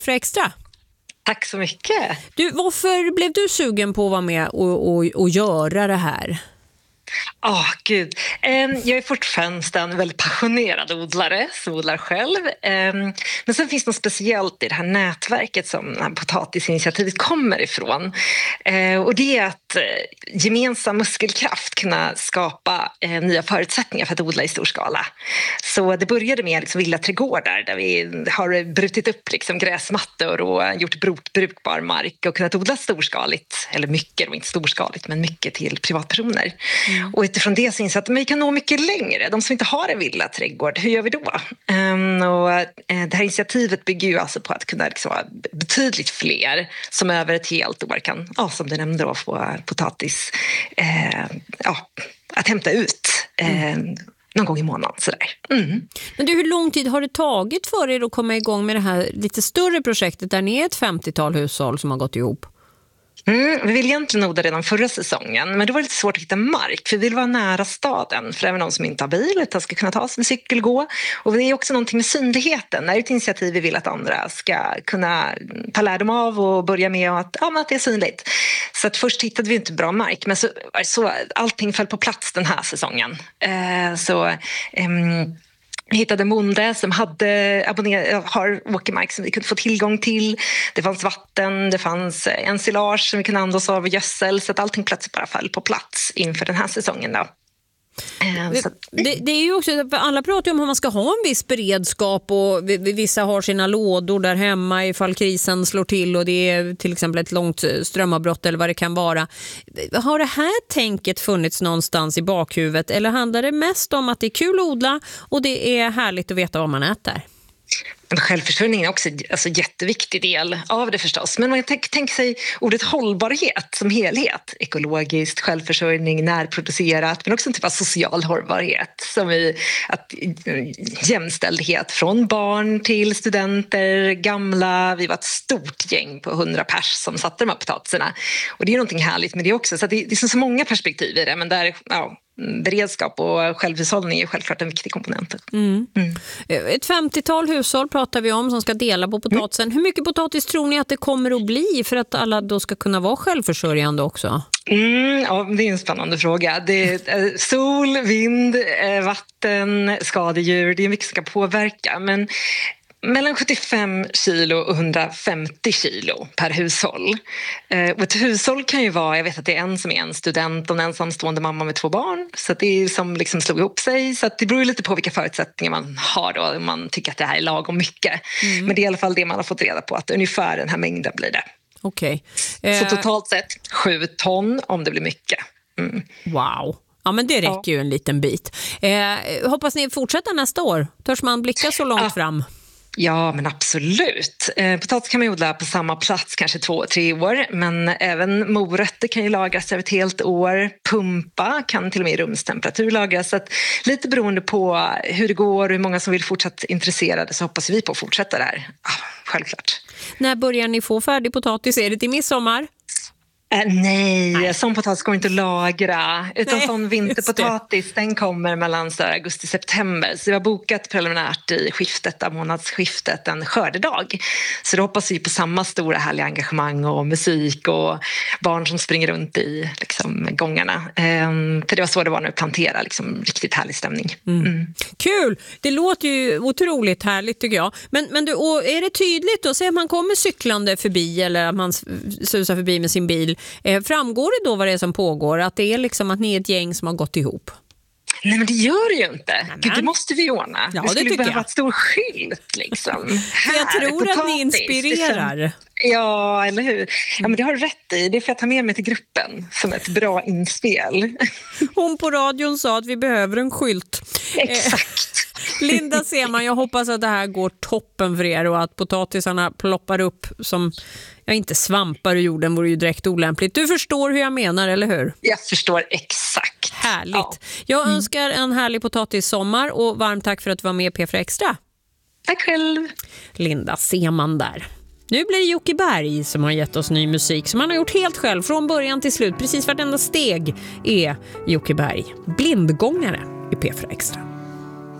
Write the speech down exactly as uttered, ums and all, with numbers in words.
För extra. Tack så mycket. Du, varför blev du sugen på att vara med och, och, och göra det här? Ja, oh, gud. Um, jag är fortfarande en väldigt passionerad odlare, som odlar själv. Um, men sen finns det något speciellt i det här nätverket som potatisinitiativet kommer ifrån. Uh, och det är att uh, gemensam muskelkraft kunna skapa uh, nya förutsättningar för att odla i stor skala. Så det började med liksom, villaträdgårdar där vi har brutit upp liksom, gräsmattor och gjort bruk, brukbar mark och kunnat odla storskaligt, eller mycket, och inte storskaligt, men mycket till privatpersoner. Mm. Och utifrån det så inser att vi kan nå mycket längre. De som inte har en villaträdgård, hur gör vi då? Um, och, uh, det här initiativet bygger ju alltså på att kunna liksom, betydligt fler som över ett helt år kan, ja, som du nämnde, då, få potatis uh, ja, att hämta ut uh, mm. någon gång i månaden. Sådär. Mm. Men du, hur lång tid har det tagit för er att komma igång med det här lite större projektet där ni är ett femtiotal hushåll som har gått ihop? Mm, vi vill egentligen odla redan förra säsongen, men det var lite svårt att hitta mark för vi vill vara nära staden för även någon som inte har bil utan ska kunna ta sig med cykel, gå. Och det är också någonting med synligheten. Det är ett initiativ vi vill att andra ska kunna ta lärdom av och börja med att, ja, att det är synligt. Så att först hittade vi inte bra mark, men så, så allting föll på plats den här säsongen. Eh, så... Ehm, Vi hittade en bonde som hade abonner- har åkermark som vi kunde få tillgång till. Det fanns vatten, det fanns ensilage som vi kunde andas av och gödsel. Så att allting plötsligt bara föll på plats inför den här säsongen då. Det, det, det är ju också, alla pratar ju om hur man ska ha en viss beredskap och vissa har sina lådor där hemma ifall krisen slår till och det är till exempel ett långt strömavbrott eller vad det kan vara. Har det här tänket funnits någonstans i bakhuvudet eller handlar det mest om att det är kul att odla och det är härligt att veta vad man äter? Självförsörjningen är också en alltså, jätteviktig del av det förstås. Men man tänker tänk sig ordet hållbarhet som helhet. Ekologiskt, självförsörjning, närproducerat. Men också en typ av social hållbarhet. Som i att, jämställdhet från barn till studenter, gamla. Vi var ett stort gäng på hundra pers som satte de här potatiserna. Och det är någonting härligt med det också. Så det, det är så många perspektiv i det. Men där, ja... beredskap och självhushållning är självklart en viktig komponent. Mm. Mm. Ett femtiotal hushåll pratar vi om som ska dela på potatisen. Mm. Hur mycket potatis tror ni att det kommer att bli för att alla då ska kunna vara självförsörjande också? Mm, ja, det är en spännande fråga. Det är sol, vind, vatten, skadedjur. Det är mycket som ska påverka. Men mellan sjuttiofem kilo och hundrafemtio kilo per hushåll. Och ett hushåll kan ju vara, jag vet att det är en som är en student och en ensamstående mamma med två barn. Så att det är som liksom slog ihop sig. Så att det beror lite på vilka förutsättningar man har då. Om man tycker att det här är lagom mycket. Mm. Men det är i alla fall det man har fått reda på, att ungefär den här mängden blir det. Okej. Okay. Så totalt sett sju ton om det blir mycket. Mm. Wow. Ja, men det räcker ja. ju en liten bit. Eh, hoppas ni fortsätter nästa år. Törs man blicka så långt ja. fram? Ja, men absolut. Eh, potatis kan man odla på samma plats kanske två, tre år. Men även morötter kan ju lagras över ett helt år. Pumpa kan till och med i rumstemperatur lagras. Så att lite beroende på hur det går och hur många som vill fortsätta intresserade så hoppas vi på att fortsätta där. Ah, självklart. När börjar ni få färdig potatis? Är det till midsommar? Äh, nej, nej, sån potatis går inte att lagra. Utan nej, sån vinterpotatis, den kommer mellan så augusti och september. Så vi har bokat preliminärt i skiftet av månadsskiftet en skördedag. Så då hoppas vi på samma stora härliga engagemang och musik och barn som springer runt i liksom, gångarna. Ehm, för det var så det var när vi planterade, liksom, riktigt härlig stämning. Mm. Mm. Kul! Det låter ju otroligt härligt tycker jag. Men, men du, och är det tydligt då? Säg att man kommer cyklande förbi eller att man susar förbi med sin bil. Eh, framgår det då vad det är som pågår? Att det är liksom att ni är ett gäng som har gått ihop? Nej, men det gör det ju inte. Gud, det måste vi ordna. Ja, vi skulle det behöva jag. ett stor skylt liksom. Här, jag tror potatis, att ni inspirerar. Liksom. Ja, eller hur? Ja, men det har du rätt i. Det är för att ta med mig till gruppen som ett bra inspel. Hon på radion sa att vi behöver en skylt. Exakt. Linda Seman, jag hoppas att det här går toppen för er och att potatisarna ploppar upp som, ja, inte svampar i jorden vore ju direkt olämpligt. Du förstår hur jag menar, eller hur? Jag förstår exakt. Härligt. Ja. Jag mm. önskar en härlig potatissommar och varmt tack för att du var med i P fyra Extra. Tack själv. Linda Seman där. Nu blir det Jocke Berg som har gett oss ny musik som han har gjort helt själv från början till slut. Precis vartenda steg är Jocke Berg. Blindgångare i P fyra Extra.